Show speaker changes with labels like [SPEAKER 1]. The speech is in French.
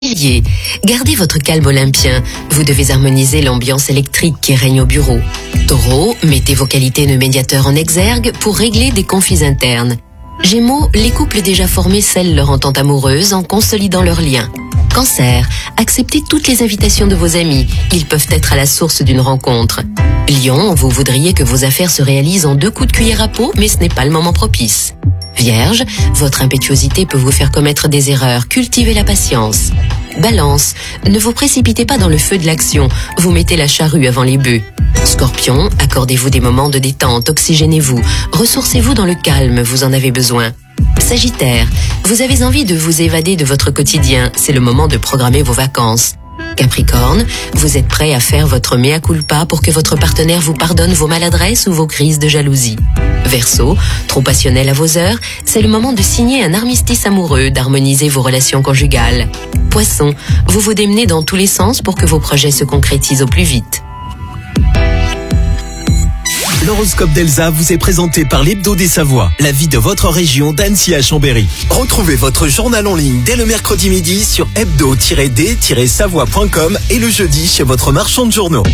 [SPEAKER 1] Gardez votre calme olympien. Vous devez harmoniser l'ambiance électrique qui règne au bureau. Taureau, mettez vos qualités de médiateur en exergue pour régler des conflits internes. Gémeaux, les couples déjà formés scellent leur entente amoureuse en consolidant leurs liens. Cancer, acceptez toutes les invitations de vos amis. Ils peuvent être à la source d'une rencontre. Lion, vous voudriez que vos affaires se réalisent en 2 coups de cuillère à peau, mais ce n'est pas le moment propice. Vierge, votre impétuosité peut vous faire commettre des erreurs. Cultivez la patience. Balance, ne vous précipitez pas dans le feu de l'action. Vous mettez la charrue avant les bœufs. Scorpion, accordez-vous des moments de détente, oxygénez-vous. Ressourcez-vous dans le calme, vous en avez besoin. Sagittaire, vous avez envie de vous évader de votre quotidien. C'est le moment de programmer vos vacances. Capricorne, vous êtes prêt à faire votre mea culpa pour que votre partenaire vous pardonne vos maladresses ou vos crises de jalousie. Verseau, trop passionnel à vos heures, c'est le moment de signer un armistice amoureux, d'harmoniser vos relations conjugales. Poisson, vous vous démenez dans tous les sens pour que vos projets se concrétisent au plus vite.
[SPEAKER 2] L'horoscope d'Elsa vous est présenté par l'Hebdo des Savoies, la vie de votre région d'Annecy à Chambéry. Retrouvez votre journal en ligne dès le mercredi midi sur hebdo-d-savoie.com et le jeudi chez votre marchand de journaux.